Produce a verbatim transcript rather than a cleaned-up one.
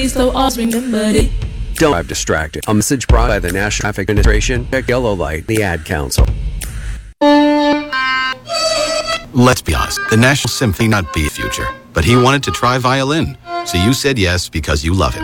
so I'll remember it. Don't drive distracted. A message brought by the National Traffic Administration, check yellow light, the Ad Council. Let's be honest, the National Symphony not be a future, but he wanted to try violin. So you said yes because you love him.